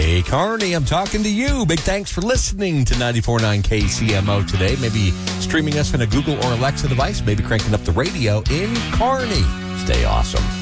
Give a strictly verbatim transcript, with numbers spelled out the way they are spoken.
Hey, Carney, I'm talking to you. Big thanks for listening to ninety-four point nine K C M O today. Maybe streaming us on a Google or Alexa device. Maybe cranking up the radio in Carney. Stay awesome.